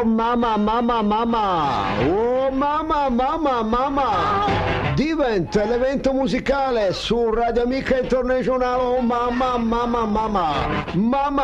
Oh mamma, mamma, mamma. Oh mamma, mamma, mamma. Diventa l'evento musicale su Radio Amica Internazionale. Oh mamma, mamma, mamma. Mamma.